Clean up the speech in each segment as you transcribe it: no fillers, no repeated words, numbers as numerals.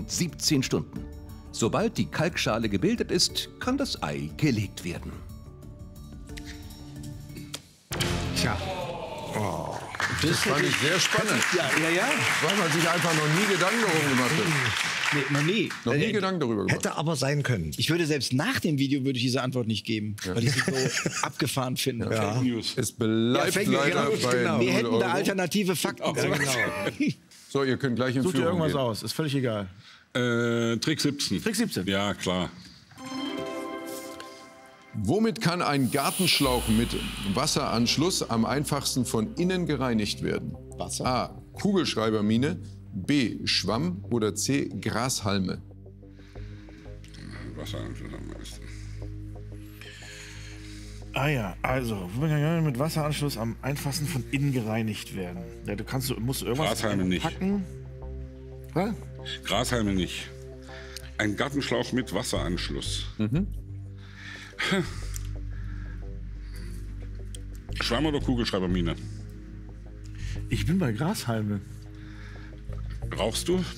rund 17 Stunden. Sobald die Kalkschale gebildet ist, kann das Ei gelegt werden. Tja. Oh, das fand ich sehr spannend. Ja. Weil man sich einfach noch nie Gedanken darüber gemacht hat. Nee, noch nie. Noch nie Gedanken darüber gemacht. Hätte aber sein können. Ich würde selbst nach dem Video würde ich diese Antwort nicht geben, weil ich sie so abgefahren finde. Ja. Fake News. Es bleibt leider bei Wir 0 hätten da Euro. alternative Fakten. So, ihr könnt gleich in Such dir Führung irgendwas gehen. aus, ist völlig egal. Trick 17. Trick 17. Ja, klar. Womit kann ein Gartenschlauch mit Wasseranschluss am einfachsten von innen gereinigt werden? Wasser. A. Kugelschreibermine, B. Schwamm oder C. Grashalme? Wasseranschluss am meisten. Ah ja, also, womit kann mit Wasseranschluss am einfachsten von innen gereinigt werden? Ja, musst irgendwas Grashalme nicht. packen. Was? Grashalme nicht. Ein Gartenschlauch mit Wasseranschluss. Schwamm oder Kugelschreibermine? Ich bin bei Grashalme. Rauchst du?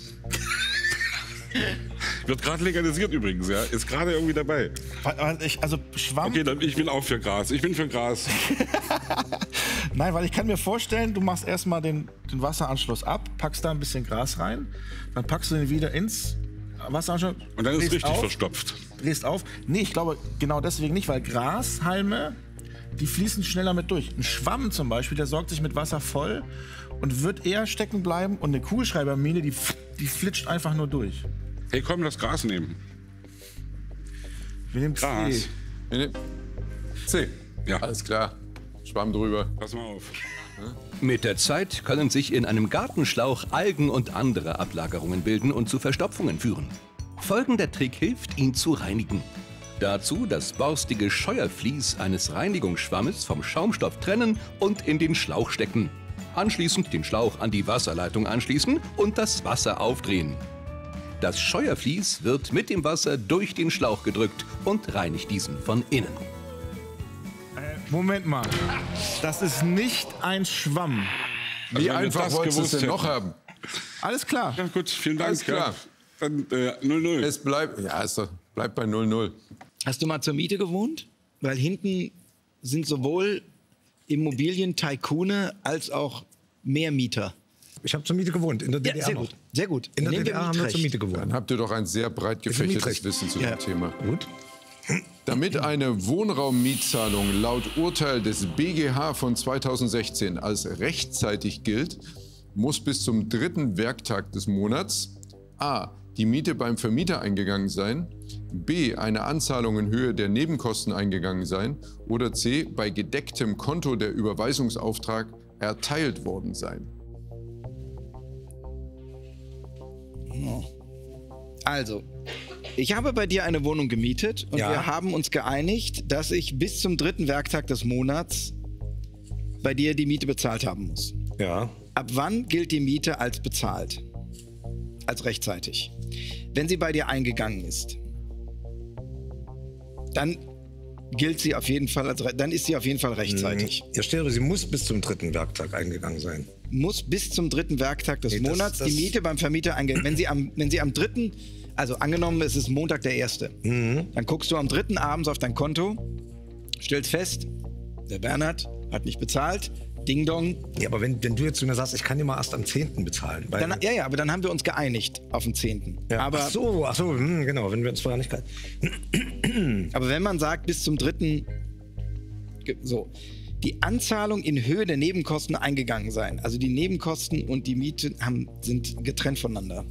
Wird gerade legalisiert übrigens, ja. Ist gerade irgendwie dabei. Also Schwamm. Okay, dann ich bin auch für Gras. Ich bin für Gras. Nein, weil ich kann mir vorstellen, du machst erstmal den Wasseranschluss ab, packst da ein bisschen Gras rein, dann packst du den wieder ins Wasseranschluss. Und dann ist es drehst richtig auf, verstopft. Drehst auf. Nee, ich glaube genau deswegen nicht, weil Grashalme, die fließen schneller mit durch. Ein Schwamm zum Beispiel, der sorgt sich mit Wasser voll und wird eher stecken bleiben. Und eine Kugelschreibermine, die flitscht einfach nur durch. Hey, komm, lass Gras nehmen. Wir nehmen Gras. C. C. Ja. Alles klar. Schwamm drüber. Pass mal auf. Mit der Zeit können sich in einem Gartenschlauch Algen und andere Ablagerungen bilden und zu Verstopfungen führen. Folgender Trick hilft, ihn zu reinigen. Dazu das borstige Scheuervlies eines Reinigungsschwammes vom Schaumstoff trennen und in den Schlauch stecken. Anschließend den Schlauch an die Wasserleitung anschließen und das Wasser aufdrehen. Das Scheuervlies wird mit dem Wasser durch den Schlauch gedrückt und reinigt diesen von innen. Moment mal. Das ist nicht ein Schwamm. Wie wenn wir einfach das wolltest du es gewusst denn noch hätten. haben? Alles klar. Ja, gut, vielen Dank. Alles klar. Ja. Dann 0-0. Es bleibt, ja, bleibt bei 0-0. Hast du mal zur Miete gewohnt? Weil hinten sind sowohl Immobilien-Tycoone als auch Mehrmieter. Ich habe zur Miete gewohnt, in der DDR sehr noch. gut. Sehr gut. In der Nehmen wir DDR haben wir zur Mietrecht. Miete gewohnt. Dann habt ihr doch ein sehr breit gefächertes Mietrecht. Wissen zu Ja. dem Thema. Gut. Damit eine Wohnraummietzahlung laut Urteil des BGH von 2016 als rechtzeitig gilt, muss bis zum 3. Werktag des Monats a. die Miete beim Vermieter eingegangen sein, b. eine Anzahlung in Höhe der Nebenkosten eingegangen sein oder c. bei gedecktem Konto der Überweisungsauftrag erteilt worden sein. Also, ich habe bei dir eine Wohnung gemietet und Ja. wir haben uns geeinigt, dass ich bis zum 3. Werktag des Monats bei dir die Miete bezahlt haben muss. Ja. Ab wann gilt die Miete als bezahlt? Als rechtzeitig. Wenn sie bei dir eingegangen ist, dann gilt sie auf jeden Fall dann ist sie auf jeden Fall rechtzeitig. Ja, steht, sie muss bis zum 3. Werktag eingegangen sein. Muss bis zum 3. Werktag des Nee, das- Monats das- die Miete beim Vermieter eingehen. Wenn sie am 3., also angenommen, es ist Montag der 1., dann guckst du am 3. abends auf dein Konto, stellst fest, der Bernhard hat nicht bezahlt, Ding Dong. Ja, aber wenn du jetzt zu mir sagst, ich kann dir mal erst am 10. bezahlen. Weil, Dann, ja, aber dann haben wir uns geeinigt auf den 10. ja. Aber, ach so, genau, wenn wir uns vorher nicht... aber wenn man sagt, bis zum 3. So, die Anzahlung in Höhe der Nebenkosten eingegangen sein. Also die Nebenkosten und die Miete sind getrennt voneinander.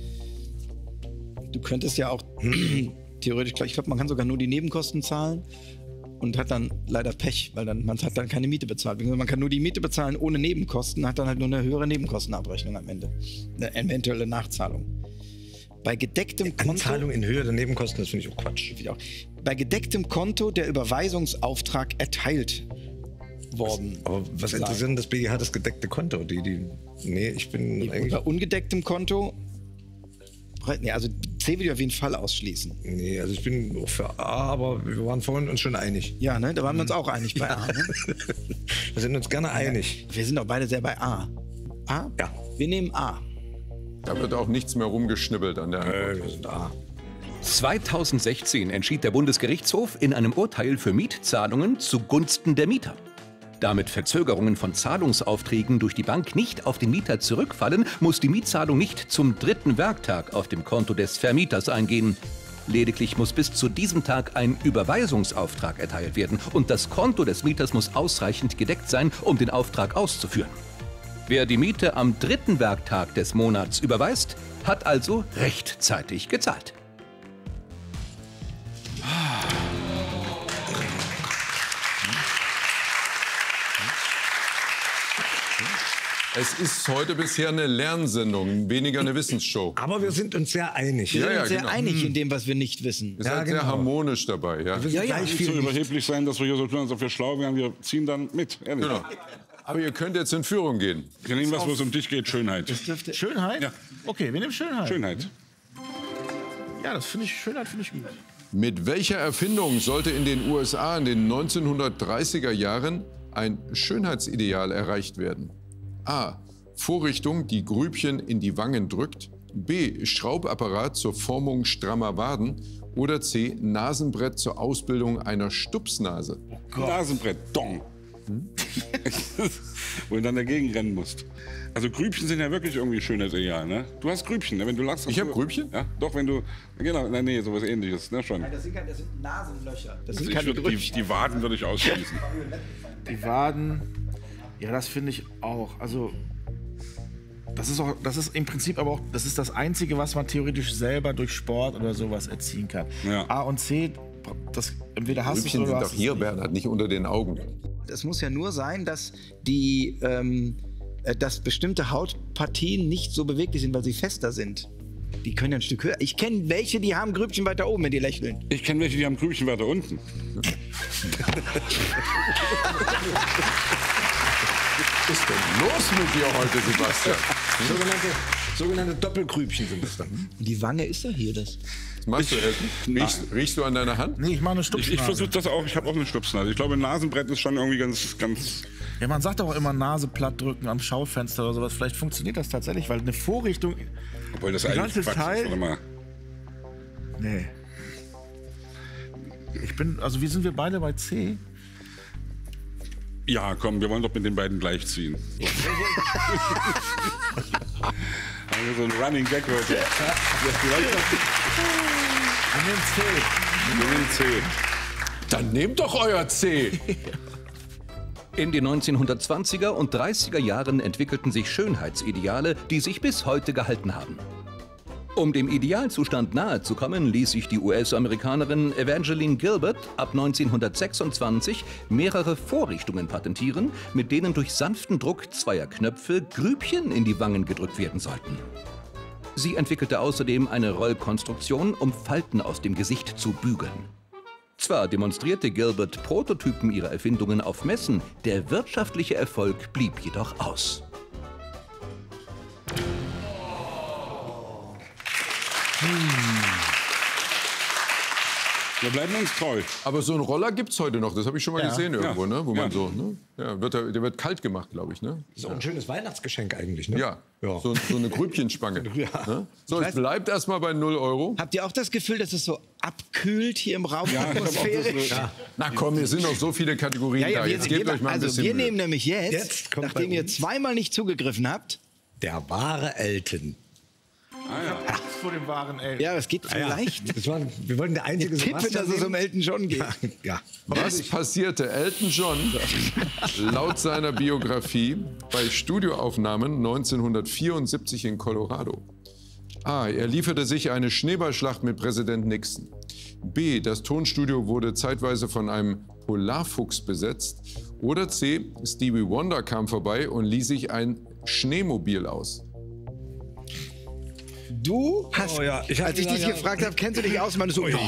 Du könntest ja auch theoretisch, ich glaube, man kann sogar nur die Nebenkosten zahlen und hat dann leider Pech, weil man hat dann keine Miete bezahlt. Man kann nur die Miete bezahlen ohne Nebenkosten, hat dann halt nur eine höhere Nebenkostenabrechnung am Ende. Eine eventuelle Nachzahlung. Bei gedecktem Konto... Anzahlung in Höhe der Nebenkosten, das finde ich auch Quatsch. Bei gedecktem Konto der Überweisungsauftrag erteilt worden. Aber was sein. interessiert denn das BGH, das gedeckte Konto? Nee, ich bin eigentlich... Bei ungedecktem Konto... Nee, also C will ich auf jeden Fall ausschließen. Nee, also ich bin auch für A, aber wir waren vorhin uns schon einig. Ja, ne? Da waren wir uns auch einig bei A. Ne? Wir sind uns gerne einig. Wir sind doch beide sehr bei A. A? Ja. Wir nehmen A. Da wird auch nichts mehr rumgeschnibbelt an der Antwort. Wir sind A. 2016 entschied der Bundesgerichtshof in einem Urteil für Mietzahlungen zugunsten der Mieter. Damit Verzögerungen von Zahlungsaufträgen durch die Bank nicht auf den Mieter zurückfallen, muss die Mietzahlung nicht zum 3. Werktag auf dem Konto des Vermieters eingehen. Lediglich muss bis zu diesem Tag ein Überweisungsauftrag erteilt werden und das Konto des Mieters muss ausreichend gedeckt sein, um den Auftrag auszuführen. Wer die Miete am 3. Werktag des Monats überweist, hat also rechtzeitig gezahlt. Es ist heute bisher eine Lernsendung, weniger eine Wissensshow. Aber wir sind uns sehr einig. Wir sind ja, uns sehr genau. einig in dem, was wir nicht wissen. Ihr seid sehr harmonisch dabei, ja. Wir sind gleich Nicht viel so nicht. überheblich sein, dass wir hier so tun, als ob wir schlau wären. Wir ziehen dann mit. Ehrlich. Genau. Aber ihr könnt jetzt in Führung gehen. Wir nehmen was, wo es um dich geht. Schönheit. Schönheit? Ja. Okay, wir nehmen Schönheit. Schönheit. Ja, Schönheit finde ich gut. Mit welcher Erfindung sollte in den USA in den 1930er Jahren ein Schönheitsideal erreicht werden? A. Vorrichtung, die Grübchen in die Wangen drückt. B. Schraubapparat zur Formung strammer Waden. Oder C. Nasenbrett zur Ausbildung einer Stupsnase. Nasenbrett. Dong. Wo du dann dagegen rennen musst. Also Grübchen sind ja wirklich irgendwie ein schönes Ideal, ne? Du hast Grübchen, ne? Wenn du lachst. Ich hab Grübchen? Ja, doch, wenn du. Genau, nee, sowas ähnliches, ne? Schon. Das sind Nasenlöcher. Das sind Ich keine würd, die Waden würde ich ausschließen. Die Waden, ja, das finde ich auch. Also, das ist im Prinzip aber auch, das ist das Einzige, was man theoretisch selber durch Sport oder sowas erziehen kann. Ja. A und C, das entweder hast du es Grübchen oder sind du doch hast es hier, nicht. Bernhard, nicht unter den Augen. Es muss ja nur sein, dass dass bestimmte Hautpartien nicht so beweglich sind, weil sie fester sind. Die können ja ein Stück höher. Ich kenne welche, die haben Grübchen weiter oben, wenn die lächeln. Ich kenne welche, die haben Grübchen weiter unten. Was ist denn los mit dir heute, Sebastian? Sogenannte Doppelgrübchen sind das dann. Und die Wange ist doch hier das. Was machst du, Elton? Riechst du an deiner Hand? Nee, ich mache eine Stupsnase. Ich versuche das auch, ich habe auch eine Stupsnase. Ich glaube, ein Nasenbrett ist schon irgendwie ganz. Ja, man sagt auch immer Nase platt drücken am Schaufenster oder sowas. Vielleicht funktioniert das tatsächlich, weil eine Vorrichtung... Obwohl das Die eigentlich ganze Quatsch Zeit- ist. Warte mal. Nee. Also wie sind wir beide bei C? Ja, komm, wir wollen doch mit den beiden gleichziehen. Also so ein Running Gag heute. Wir nehmen C. Wir nehmen C. Dann nehmt doch euer C. In den 1920er und 30er Jahren entwickelten sich Schönheitsideale, die sich bis heute gehalten haben. Um dem Idealzustand nahe zu kommen, ließ sich die US-Amerikanerin Evangeline Gilbert ab 1926 mehrere Vorrichtungen patentieren, mit denen durch sanften Druck zweier Knöpfe Grübchen in die Wangen gedrückt werden sollten. Sie entwickelte außerdem eine Rollkonstruktion, um Falten aus dem Gesicht zu bügeln. Zwar demonstrierte Gilbert Prototypen ihrer Erfindungen auf Messen, der wirtschaftliche Erfolg blieb jedoch aus. Wir bleiben uns treu. Aber so einen Roller gibt's heute noch, das habe ich schon mal gesehen irgendwo, ne? Wo man Ja. so, ne? Ja, der wird kalt gemacht, glaube ich, ne? Ist auch ein schönes Weihnachtsgeschenk eigentlich, ne? Ja, Ja. so eine Grübchenspange. Ne? So, es bleibt erstmal bei 0 Euro. Habt ihr auch das Gefühl, dass es so abkühlt hier im Raum atmosphärisch? Na komm, hier sind noch so viele Kategorien da. Jetzt gebt euch mal ein also bisschen wir Mühe. nehmen nämlich Jetzt kommt nachdem bei ihr uns- zweimal nicht zugegriffen habt, Der wahre Elton. Vor dem wahren L. ja, es geht so leicht. Wir wollten der einzige Tippe, dass es um Elton John geht. Ja. Was passierte Elton John laut seiner Biografie bei Studioaufnahmen 1974 in Colorado? A. Er lieferte sich eine Schneeballschlacht mit Präsident Nixon. B. Das Tonstudio wurde zeitweise von einem Polarfuchs besetzt. Oder C. Stevie Wonder kam vorbei und ließ sich ein Schneemobil aus. Du hast, Oh ja, als ich dich gefragt habe, kennst du dich aus? Meinst du so,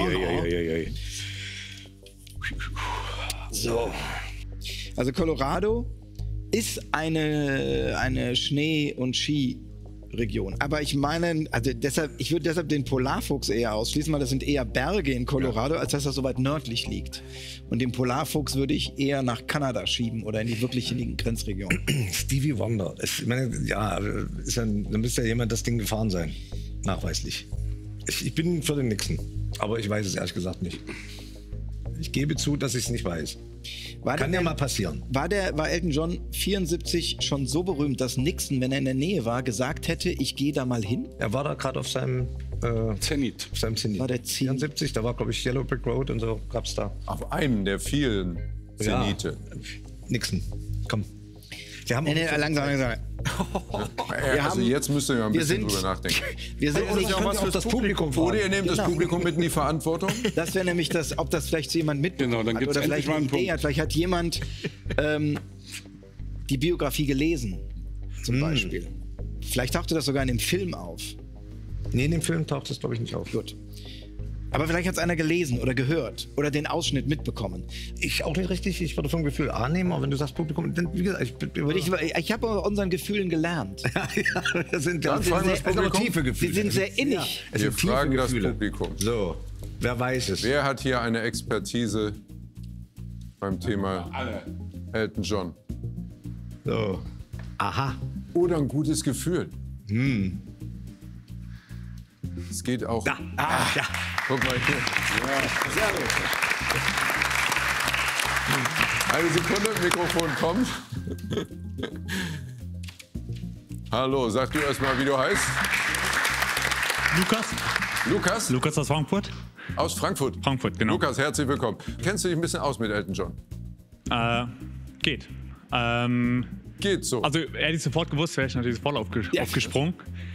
so. Also Colorado ist eine Schnee- und Ski Region. Aber ich meine, also ich würde deshalb den Polarfuchs eher ausschließen, weil das sind eher Berge in Colorado, als dass das so weit nördlich liegt. Und den Polarfuchs würde ich eher nach Kanada schieben oder in die wirkliche Grenzregion. Stevie Wonder. Ich meine, ja, dann müsste ja jemand das Ding gefahren sein. Nachweislich. Ich bin für den Nixon. Aber ich weiß es ehrlich gesagt nicht. Ich gebe zu, dass ich es nicht weiß. Kann ja mal passieren. War Elton John 74 schon so berühmt, dass Nixon, wenn er in der Nähe war, gesagt hätte, ich gehe da mal hin? Er war da gerade auf seinem Zenit. Auf seinem Zenit. War der 74, da war, glaube ich, Yellow Brick Road und so gab's da. Auf einem der vielen Zenite. Ja. Nixon. Komm. Wir haben langsam. Also jetzt müsst ihr ja ein bisschen drüber nachdenken. Wir sind nicht auch was für das Publikum. Oder ihr nehmt das Publikum mit in die Verantwortung. Das wäre nämlich ob das vielleicht so jemand mitbekommen Genau, dann hat gibt's oder vielleicht endlich mal eine einen Idee hat. Vielleicht hat jemand die Biografie gelesen, zum Beispiel. Vielleicht tauchte das sogar in dem Film auf. Nee, in dem Film taucht das, glaube ich, nicht auf. Gut. Aber vielleicht hat es einer gelesen oder gehört oder den Ausschnitt mitbekommen. Ich auch nicht richtig. Ich würde vom Gefühl A nehmen, aber wenn du sagst Publikum, dann, wie gesagt, ich habe aus unseren Gefühlen gelernt. ja, das sind Dann fragen wir das Publikum. tiefe Gefühle. Sie sind sehr innig. Es Wir sind tiefe fragen das Gefühle. Publikum. So, wer weiß es? Wer hat hier eine Expertise beim Thema Elton John? So. Aha. Oder ein gutes Gefühl? Es geht auch. Ja. Guck mal hier. Sehr gut. Eine Sekunde, Mikrofon kommt. Hallo, sag du erst mal, wie du heißt. Lukas? Lukas aus Frankfurt? Aus Frankfurt. Frankfurt, genau. Lukas, herzlich willkommen. Kennst du dich ein bisschen aus mit Elton John? Geht. Geht so. Also, hätte ich sofort gewusst, wäre ich natürlich sofort aufgesprungen.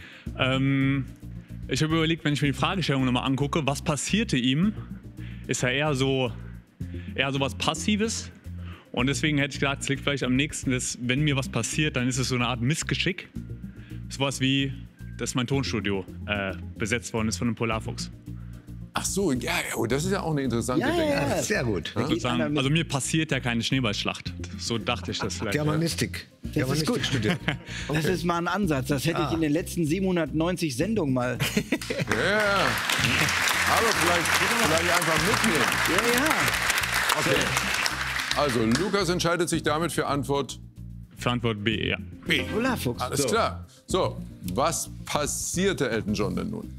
Ich habe überlegt, wenn ich mir die Fragestellung nochmal angucke, was passierte ihm, ist er eher so was Passives. Und deswegen hätte ich gedacht, es liegt vielleicht am nächsten, dass, wenn mir was passiert, dann ist es so eine Art Missgeschick. Sowas wie, dass mein Tonstudio besetzt worden ist von einem Polarfuchs. Ach so, ja, das ist ja auch eine interessante Denke. Ja. Sehr gut. Sozusagen, also mir passiert ja keine Schneeballschlacht. So dachte ich das vielleicht. Germanistik. Das ist gut. Studiert. Das ist mal ein Ansatz. Das hätte ich in den letzten 790 Sendungen mal. Ja. Aber vielleicht einfach mitnehmen. Ja. Okay. Also, Lukas entscheidet sich damit für Antwort B, ja. Polarfuchs. Alles klar. So, was passierte Elton John denn nun?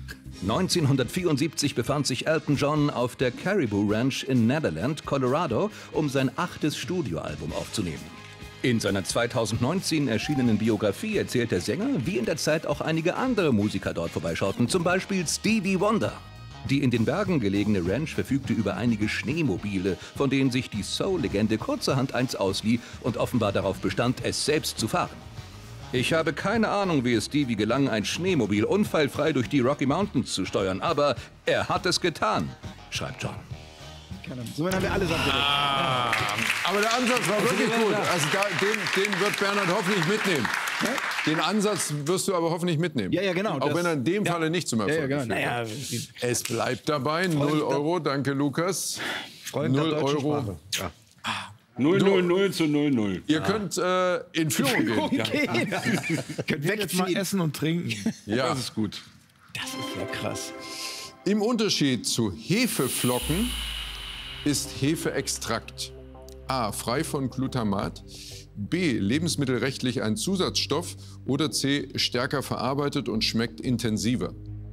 1974 befand sich Elton John auf der Caribou Ranch in Nederland, Colorado, um sein 8. Studioalbum aufzunehmen. In seiner 2019 erschienenen Biografie erzählt der Sänger, wie in der Zeit auch einige andere Musiker dort vorbeischauten, zum Beispiel Stevie Wonder. Die in den Bergen gelegene Ranch verfügte über einige Schneemobile, von denen sich die Soul-Legende kurzerhand eins auslieh und offenbar darauf bestand, es selbst zu fahren. Ich habe keine Ahnung, wie es Stevie gelang, ein Schneemobil unfallfrei durch die Rocky Mountains zu steuern, aber er hat es getan, schreibt John. So haben wir alles abgedeckt. Aber der Ansatz war wirklich gut. Also den wird Bernhard hoffentlich mitnehmen. Den Ansatz wirst du aber hoffentlich mitnehmen. Ja, genau. Auch wenn er in dem Falle nicht zum Erfolg genau. führt. Naja, Es bleibt dabei, 0 Euro, danke Lukas. Freund der 0 deutschen Euro. Sprache. Ja. 0-0-0 zu 0-0. Ihr könnt in Führung gehen. Könnt Jetzt mal wegziehen. essen und trinken. Ja. Das ist gut. Das ist ja krass. Im Unterschied zu Hefeflocken ist Hefeextrakt A. frei von Glutamat, B. lebensmittelrechtlich ein Zusatzstoff oder C. stärker verarbeitet und schmeckt intensiver.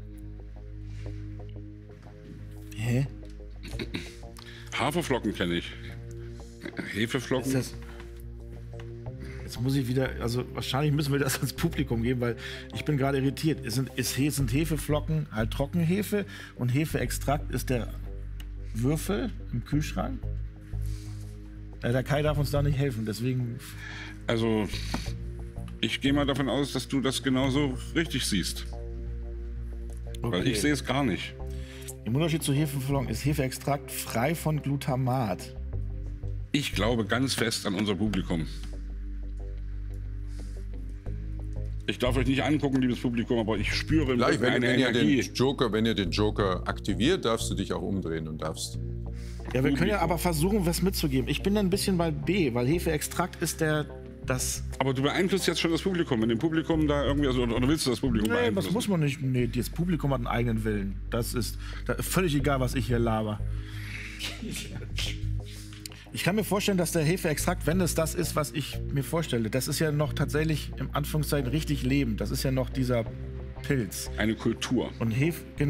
Hä? Haferflocken kenne ich. Hefeflocken. Das Jetzt muss ich wieder, also wahrscheinlich müssen wir das ans Publikum geben, weil ich bin gerade irritiert. Sind Hefeflocken halt Trockenhefe und Hefeextrakt ist der Würfel im Kühlschrank? Der Kai darf uns da nicht helfen, deswegen. Also, ich gehe mal davon aus, dass du das genauso richtig siehst. Weil ich sehe es gar nicht. Im Unterschied zu Hefeflocken ist Hefeextrakt frei von Glutamat. Ich glaube ganz fest an unser Publikum. Ich darf euch nicht angucken, liebes Publikum, aber ich spüre Gleich, wenn eine ihr Energie. wenn ihr den Joker aktiviert, darfst du dich auch umdrehen und darfst. Ja, wir können ja aber versuchen, was mitzugeben. Ich bin dann ein bisschen bei B, weil Hefeextrakt ist Das, Aber du beeinflusst jetzt schon das Publikum. Wenn dem Publikum da irgendwie, also, oder willst du das Publikum nee, beeinflussen? das muss man nicht. Nee, das Publikum hat einen eigenen Willen. Das ist völlig egal, was ich hier laber. Ich kann mir vorstellen, dass der Hefeextrakt, wenn es das ist, was ich mir vorstelle, das ist ja noch tatsächlich im Anführungszeichen richtig lebend. Das ist ja noch dieser Pilz. Eine Kultur. Und